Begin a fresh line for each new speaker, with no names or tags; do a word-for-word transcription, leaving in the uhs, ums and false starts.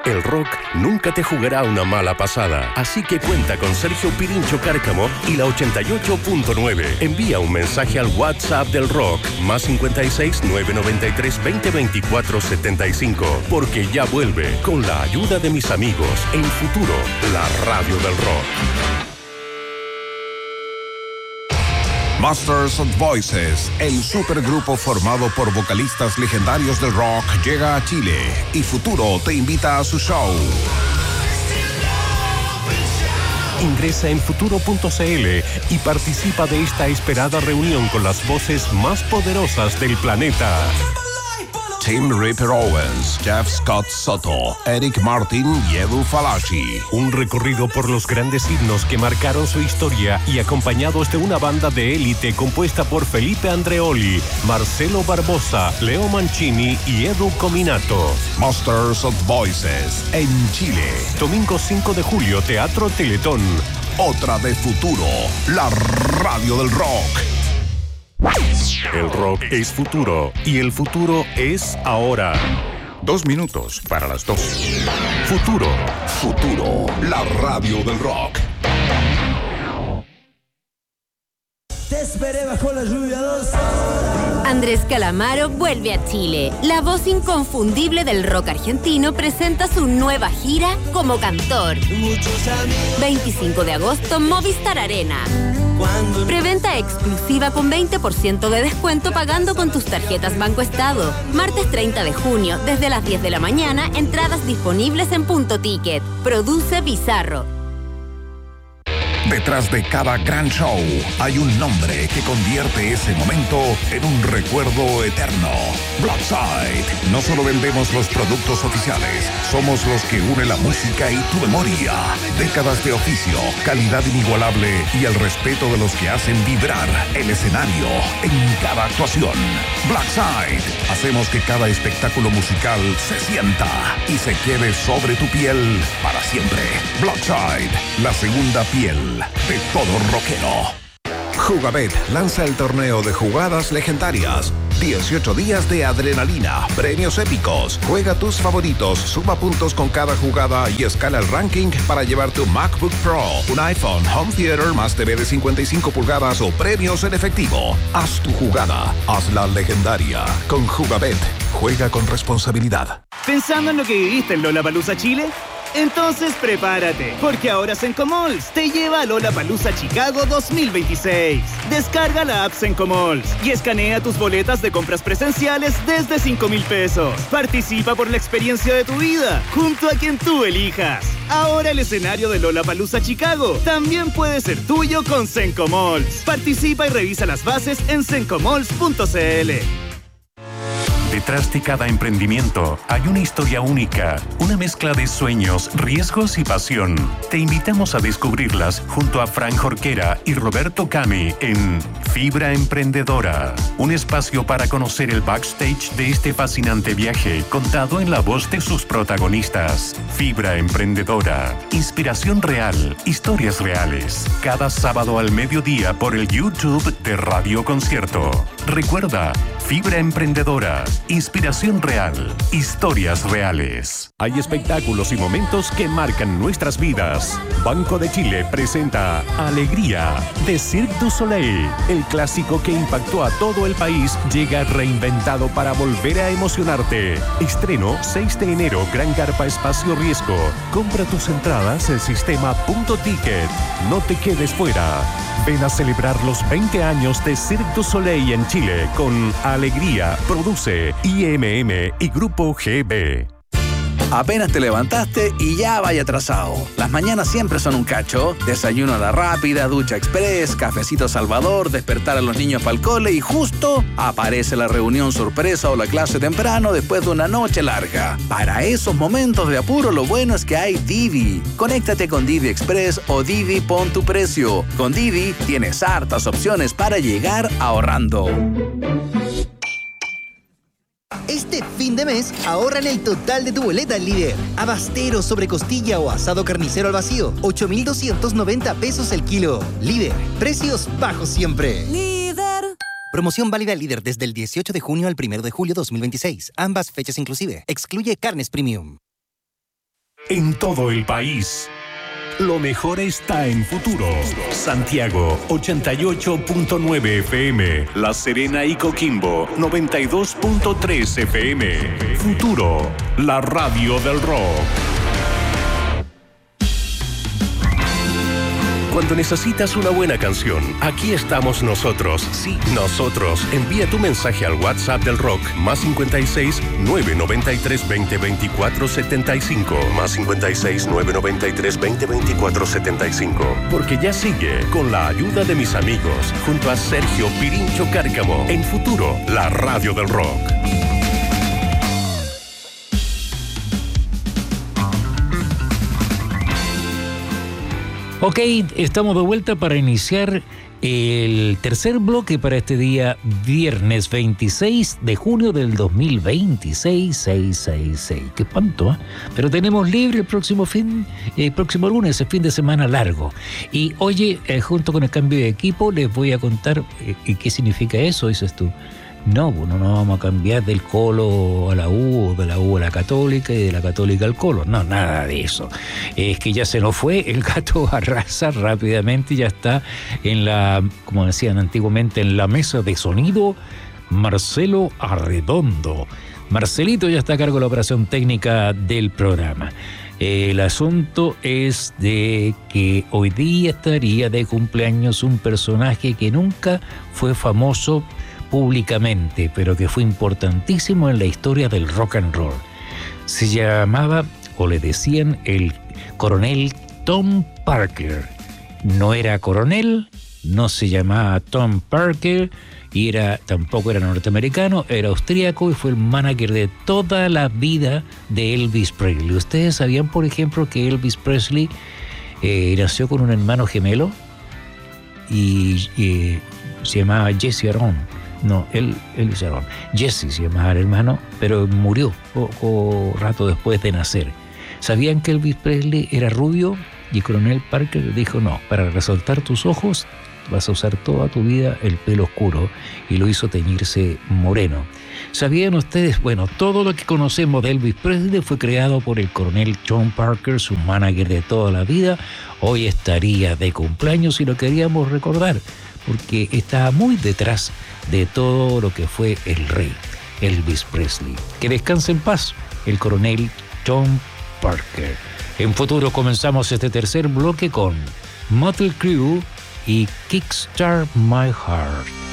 El rock nunca te jugará una mala pasada. Así que cuenta con Sergio Pirincho Cárcamo y la ochenta y ocho punto nueve. Envía un mensaje al WhatsApp del rock, más cincuenta y seis, nueve noventa y tres, veinte, veinticuatro, setenta y cinco. Porque ya vuelve, con la ayuda de mis amigos, en Futuro, la radio del rock.
Masters of Voices, el supergrupo formado por vocalistas legendarios del rock, llega a Chile y Futuro te invita a su show.
Ingresa en futuro punto c l y participa de esta esperada reunión con las voces más poderosas del planeta.
Tim Ripper Owens, Jeff Scott Soto, Eric Martin y Edu Falaschi.
Un recorrido por los grandes himnos que marcaron su historia y acompañados de una banda de élite compuesta por Felipe Andreoli, Marcelo Barbosa, Leo Mancini y Edu Cominato.
Masters of Voices en Chile.
Domingo cinco de julio, Teatro Teletón.
Otra de Futuro, la radio del rock.
El rock es futuro y el futuro es ahora.
Dos minutos para las dos.
Futuro.
Futuro, la radio del rock.
Te esperé bajo la lluvia dos.
Andrés Calamaro vuelve a Chile. La voz inconfundible del rock argentino presenta su nueva gira como cantor. veinticinco de agosto, Movistar Arena. Preventa exclusiva con veinte por ciento de descuento pagando con tus tarjetas Banco Estado. Martes treinta de junio, desde las diez de la mañana, entradas disponibles en Punto Ticket. Produce Bizarro.
Detrás de cada gran show hay un nombre que convierte ese momento en un recuerdo eterno. Blackside. No solo vendemos los productos oficiales, somos los que unen la música y tu memoria. Décadas de oficio, calidad inigualable y el respeto de los que hacen vibrar el escenario en cada actuación. Blackside. Hacemos que cada espectáculo musical se sienta y se quede sobre tu piel para siempre. Blackside, la segunda piel de todo rockero. Jugabet lanza el torneo de jugadas legendarias. dieciocho días de adrenalina, premios épicos. Juega tus favoritos, suma puntos con cada jugada y escala el ranking para llevarte un MacBook Pro, un iPhone, home theater más T V de cincuenta y cinco pulgadas o premios en efectivo. Haz tu jugada, hazla legendaria. Con Jugabet, juega con responsabilidad.
¿Pensando en lo que viviste en Lollapalooza Chile? Entonces prepárate, porque ahora Sencomalls te lleva a Lollapalooza Chicago dos mil veintiséis. Descarga la app Sencomalls y escanea tus boletas de compras presenciales desde cinco mil pesos. Participa por la experiencia de tu vida, junto a quien tú elijas. Ahora el escenario de Lollapalooza Chicago también puede ser tuyo con Sencomalls. Participa y revisa las bases en sencomalls punto c l.
Detrás de cada emprendimiento hay una historia única, una mezcla de sueños, riesgos y pasión. Te invitamos a descubrirlas junto a Fran Jorquera y Roberto Cami en Fibra Emprendedora, un espacio para conocer el backstage de este fascinante viaje contado en la voz de sus protagonistas. Fibra Emprendedora, inspiración real, historias reales. Cada sábado al mediodía por el YouTube de Radio Concierto. Recuerda, Fibra Emprendedora, inspiración real, historias reales. Hay espectáculos y momentos que marcan nuestras vidas. Banco de Chile presenta Alegría de Cirque du Soleil. El clásico que impactó a todo el país llega reinventado para volver a emocionarte. Estreno seis de enero, Gran Carpa Espacio Riesgo. Compra tus entradas en sistema Punto Ticket. No te quedes fuera. Ven a celebrar los veinte años de Cirque du Soleil en Chile con Alegría. Produce I M M y Grupo G B.
Apenas te levantaste y ya vaya atrasado. Las mañanas siempre son un cacho. Desayuno a la rápida, ducha express, cafecito Salvador, despertar a los niños para el cole y justo aparece la reunión sorpresa o la clase temprano después de una noche larga. Para esos momentos de apuro lo bueno es que hay Didi. Conéctate con Didi Express o Didi Pon tu Precio. Con Didi tienes hartas opciones para llegar ahorrando.
Este fin de mes, ahorra en el total de tu boleta Líder. Abastero sobre costilla o asado carnicero al vacío, ocho mil doscientos noventa pesos el kilo. Líder, precios bajos siempre.
Líder.
Promoción válida Líder desde el dieciocho de junio al primero de julio dos mil veintiséis. Ambas fechas inclusive. Excluye carnes premium.
en todo el país. Lo mejor está en Futuro. Santiago ochenta y ocho punto nueve F M. La Serena y Coquimbo noventa y dos punto tres F M. Futuro, la radio del rock. Cuando necesitas una buena canción, aquí estamos nosotros. Sí, nosotros. Envía tu mensaje al WhatsApp del rock, más cincuenta y seis, nueve noventa y tres, veinte, veinticuatro, setenta y cinco. Más cincuenta y seis, nueve noventa y tres, veinte, veinticuatro, setenta y cinco. Porque ya sigue, con la ayuda de mis amigos, junto a Sergio Pirincho Cárcamo, en Futuro, la radio del rock.
Ok, estamos de vuelta para iniciar el tercer bloque para este día viernes veintiséis de junio del dos mil veintiséis, seiscientos sesenta y seis. Qué espanto, ¿eh? Pero tenemos libre el próximo fin, el próximo lunes, el fin de semana largo. Y oye, eh, junto con el cambio de equipo les voy a contar eh, qué significa eso, dices tú. No, bueno, no vamos a cambiar del Colo a la U, o de la U a la Católica y de la Católica al Colo. No, nada de eso. Es que ya se nos fue el Gato Barraza rápidamente y ya está en la, como decían antiguamente, en la mesa de sonido, Marcelo Arredondo. Marcelito ya está a cargo de la operación técnica del programa. El asunto es de que hoy día estaría de cumpleaños un personaje que nunca fue famoso públicamente, pero que fue importantísimo en la historia del rock and roll. Se llamaba, o le decían, el coronel Tom Parker. No era coronel, no se llamaba Tom Parker, y era, tampoco era norteamericano, era austríaco y fue el manager de toda la vida de Elvis Presley. ¿Ustedes sabían, por ejemplo, que Elvis Presley eh, nació con un hermano gemelo? Y eh, se llamaba Jesse Aaron. No, él, él Aaron. Jesse se llamaba el hermano, pero murió poco rato después de nacer. ¿Sabían que Elvis Presley era rubio? Y el coronel Parker dijo, no, para resaltar tus ojos vas a usar toda tu vida el pelo oscuro, y lo hizo teñirse moreno. ¿Sabían ustedes? Bueno, todo lo que conocemos de Elvis Presley fue creado por el coronel Tom Parker, su manager de toda la vida. Hoy estaría de cumpleaños y lo queríamos recordar, porque estaba muy detrás de todo lo que fue el rey, Elvis Presley. Que descanse en paz el coronel Tom Parker. En Futuro comenzamos este tercer bloque con Motley Crue y Kickstart My Heart.